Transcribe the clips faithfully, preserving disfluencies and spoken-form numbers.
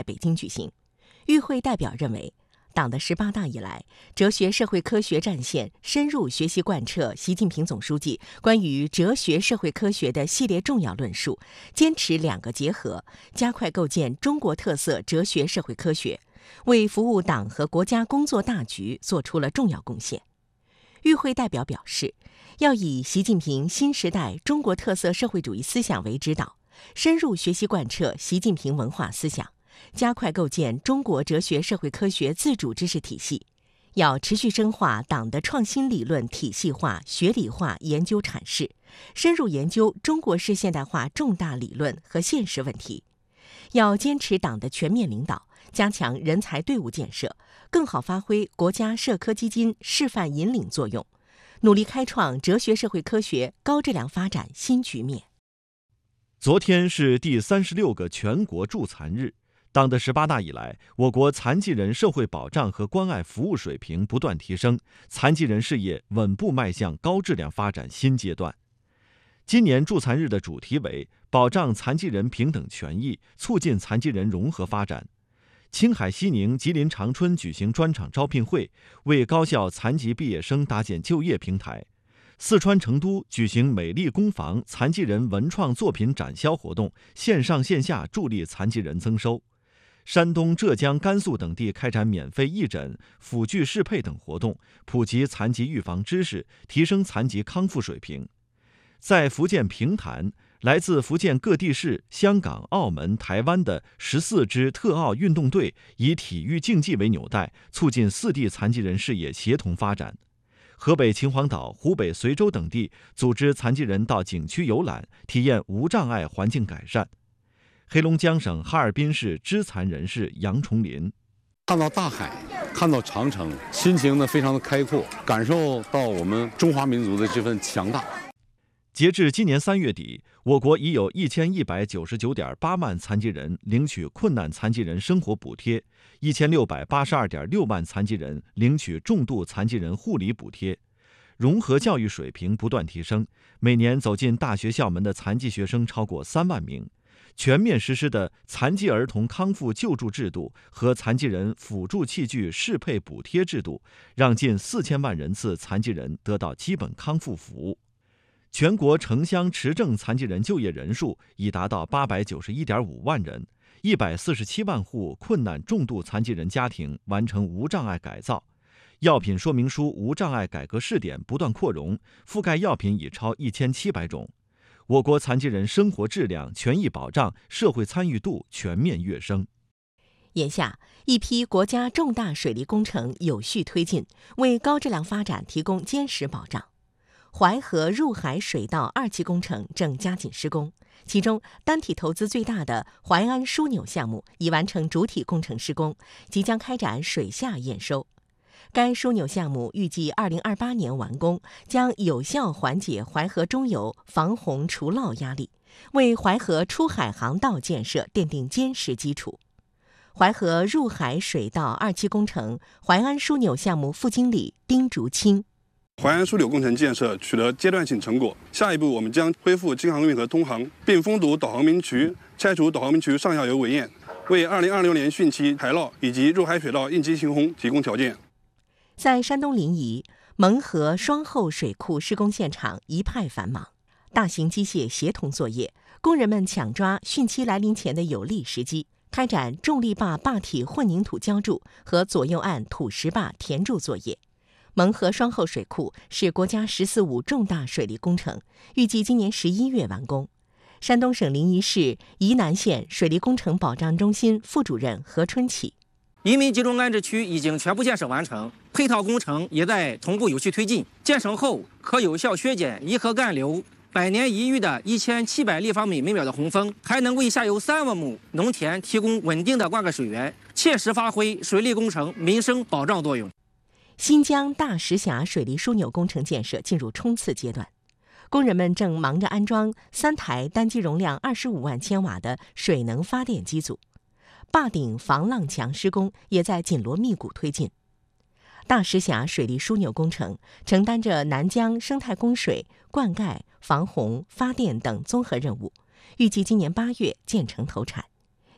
北京举行。与会代表认为，党的十八大以来，哲学社会科学战线深入学习贯彻习近平总书记关于哲学社会科学的系列重要论述，坚持两个结合，加快构建中国特色哲学社会科学，为服务党和国家工作大局做出了重要贡献。与会代表表示，要以习近平新时代中国特色社会主义思想为指导，深入学习贯彻习近平文化思想，加快构建中国哲学社会科学自主知识体系，要持续深化党的创新理论体系化、学理化研究阐释，深入研究中国式现代化重大理论和现实问题。要坚持党的全面领导，加强人才队伍建设，更好发挥国家社科基金示范引领作用，努力开创哲学社会科学高质量发展新局面。 昨天是第三十六个全国助残日。党的十八大以来，我国残疾人社会保障和关爱服务水平不断提升，残疾人事业稳步迈向高质量发展新阶段。今年助残日的主题为保障残疾人平等权益，促进残疾人融合发展。青海西宁、吉林长春举行专场招聘会，为高校残疾毕业生搭建就业平台。四川成都举行美丽工坊残疾人文创作品展销活动，线上线下助力残疾人增收。山东、浙江、甘肃等地开展免费义诊、辅具适配等活动，普及残疾预防知识，提升残疾康复水平。在福建平潭，来自福建各地市、香港、澳门、台湾的十四支特奥运动队以体育竞技为纽带，促进四地残疾人事业协同发展。河北秦皇岛、湖北随州等地组织残疾人到景区游览，体验无障碍环境改善。黑龙江省哈尔滨市肢残人士杨崇林， 看到大海，看到长城，心情呢非常的开阔，感受到我们中华民族的这份强大。 截至今年三月底，我国已有一千一百九十九点八万残疾人领取困难残疾人生活补贴，一千六百八十二点六万残疾人领取重度残疾人护理补贴。融合教育水平不断提升，每年走进大学校门的残疾学生超过三万名。全面实施的残疾儿童康复救助制度和残疾人辅助器具适配补贴制度，让近四千万人次残疾人得到基本康复服务。全国城乡持证残疾人就业人数已达到八百九十一点五万人，一百四十七万户困难重度残疾人家庭完成无障碍改造。药品说明书无障碍改革试点不断扩容，覆盖药品已超一千七百种。我国残疾人生活质量、权益保障、社会参与度全面跃升。 眼下，一批国家重大水利工程有序推进，为高质量发展提供坚实保障。淮河入海水道二期工程正加紧施工，其中单体投资最大的淮安枢纽项目已完成主体工程施工，即将开展水下验收。该枢纽项目预计二零二八年完工，将有效缓解淮河中游防洪除涝压力，为淮河出海航道建设奠定坚实基础。淮河入海水道二期工程淮安枢纽项目副经理丁竹清， 淮安枢纽工程建设取得阶段性成果，下一步我们将恢复京杭运河通航，并封堵导航明渠，拆除导航明渠上下游围堰，为二零二六年汛期海涝以及入海水道应急行洪提供条件。 在山东临沂，蒙河双后水库施工现场一派繁忙，大型机械协同作业，工人们抢抓汛期来临前的有利时机，开展重力坝坝体混凝土浇筑和左右岸土石坝填筑作业。蒙河双后水库是国家“十四五”重大水利工程，预计今年十一月完工。山东省临沂市沂南县水利工程保障中心副主任何春启， 移民集中安置区已经全部建设完成，配套工程也在同步有序推进。建成后可有效削减沂河干流百年一遇的一千七百立方米每秒的洪峰，还能为下游三万亩农田提供稳定的灌溉水源，切实发挥水利工程民生保障作用。 新疆大石峡水利枢纽工程建设进入冲刺阶段，工人们正忙着安装三台单机容量二十五万千瓦的水能发电机组。坝顶防浪墙施工也在紧锣密鼓推进。大石峡水利枢纽工程承担着南江生态供水、灌溉、防洪、发电等综合任务，预计今年八月建成投产。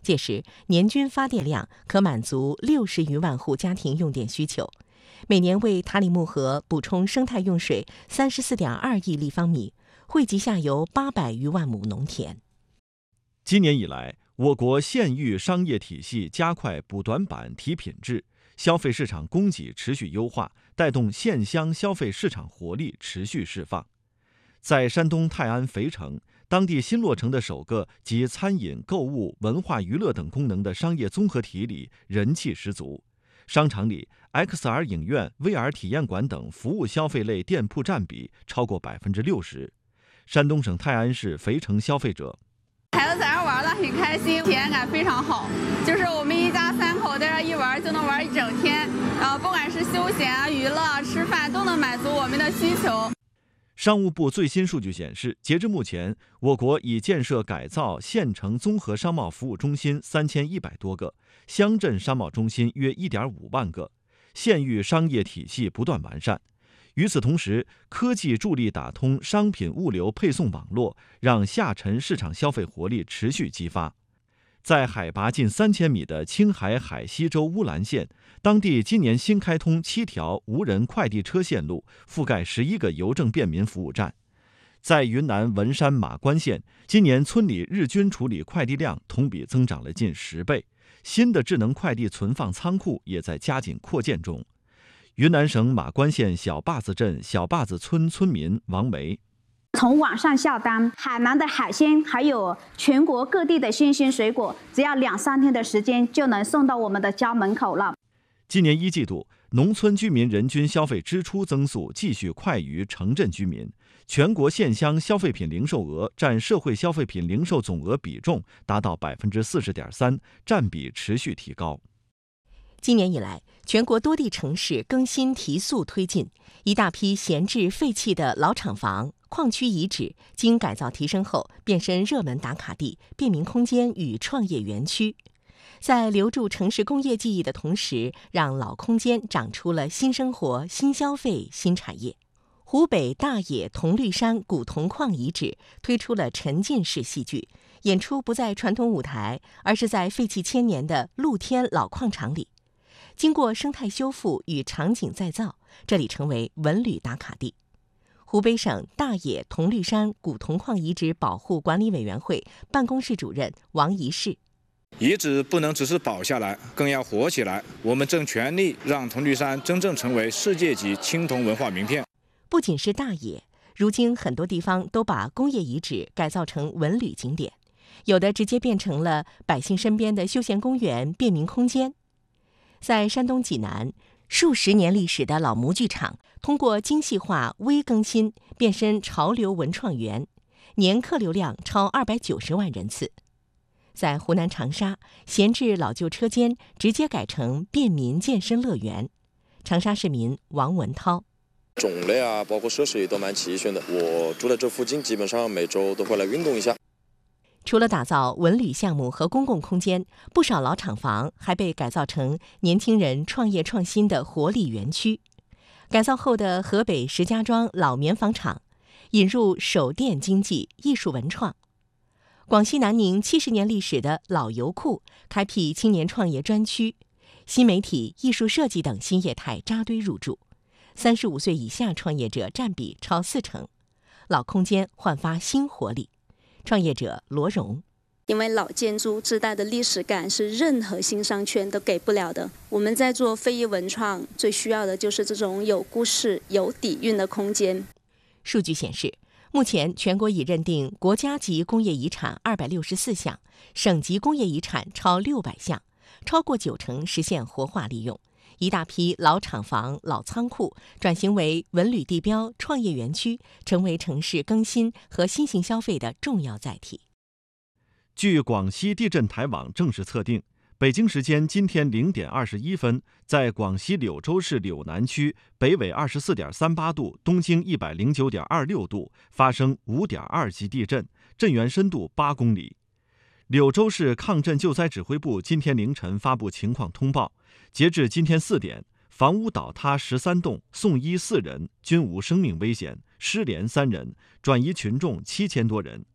届时年均发电量可满足六十余万户家庭用电需求，每年为塔里木河补充生态用水三十四点二亿立方米，惠及下游八百余万亩农田。 今年以来，我国县域商业体系加快补短板、提品质，消费市场供给持续优化，带动县乡消费市场活力持续释放。在山东泰安肥城，当地新落成的首个集餐饮、购物、文化娱乐等功能的商业综合体里人气十足。商场里 X R 影院、V R 体验馆等服务消费类店铺占比超过百分之六十。山东省泰安市肥城消费者。 孩子在这儿玩得很开心，体验感非常好。就是我们一家三口在这儿一玩就能玩一整天，然后不管是休闲啊、娱乐啊、吃饭都能满足我们的需求。 商务部最新数据显示，截至目前，我国已建设改造县城综合商贸服务中心三千一百多个，乡镇商贸中心约一点五万个，县域商业体系不断完善。与此同时，科技助力打通商品物流配送网络，让下沉市场消费活力持续激发。在海拔近三千米的青海海西州乌兰县，当地今年新开通七条无人快递车线路，覆盖十一个邮政便民服务站。在云南文山马关县，今年村里日均处理快递量同比增长了近十倍，新的智能快递存放仓库也在加紧扩建中。云南省马关县小坝子镇小坝子村村民王梅， 从网上下单，海南的海鲜还有全国各地的新鲜水果，只要两三天的时间就能送到我们的家门口了。 今年一季度，农村居民人均消费支出增速继续快于城镇居民，全国县乡消费品零售额占社会消费品零售总额比重达到百分之四十点三，占比持续提高。 今年以来，全国多地城市更新提速推进，一大批闲置废弃的老厂房、矿区遗址经改造提升后，变身热门打卡地、便民空间与创业园区。在留住城市工业记忆的同时，让老空间长出了新生活、新消费、新产业。湖北大冶铜绿山古铜矿遗址推出了沉浸式戏剧，演出不在传统舞台，而是在废弃千年的露天老矿场里。经过生态修复与场景再造，这里成为文旅打卡地。湖北省大冶铜绿山古铜矿遗址保护管理委员会办公室主任王仪士： 遗址不能只是保下来，更要活起来。我们正全力让铜绿山真正成为世界级青铜文化名片。 不仅是大冶，如今很多地方都把工业遗址改造成文旅景点，有的直接变成了百姓身边的休闲公园、便民空间。在山东济南，数十年历史的老模具厂通过精细化微更新，变身潮流文创园，年客流量超二百九十万人次。在湖南长沙，闲置老旧车间直接改成便民健身乐园。长沙市民王文涛： 种类啊，包括设施也都蛮齐全的。我住在这附近，基本上每周都会来运动一下。 除了打造文旅项目和公共空间，不少老厂房还被改造成年轻人创业创新的活力园区。改造后的河北石家庄老棉纺厂引入手电经济、艺术文创。广西南宁七十年历史的老油库开辟青年创业专区，新媒体、艺术设计等新业态扎堆入驻，三十五岁以下创业者占比超四成，老空间焕发新活力。创业者罗荣： 因为老建筑自带的历史感是任何新商圈都给不了的。我们在做非遗文创，最需要的就是这种有故事、有底蕴的空间。 数据显示，目前全国已认定国家级工业遗产二百六十四项，省级工业遗产超六百项，超过九成实现活化利用。一大批老厂房、老仓库转型为文旅地标、创业园区，成为城市更新和新型消费的重要载体。 据广西地震台网正式测定，北京时间今天零点二十一分，在广西柳州市柳南区北纬二十四点三八度、东经一百零九点二六度发生五点二级地震，震源深度八公里。柳州市抗震救灾指挥部今天凌晨发布情况通报，截至今天四点，房屋倒塌十三栋，送医四人，均无生命危险，失联三人，转移群众七千多人。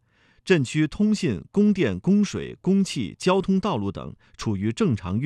镇区通信、供电、供水、供气、交通道路等处于正常运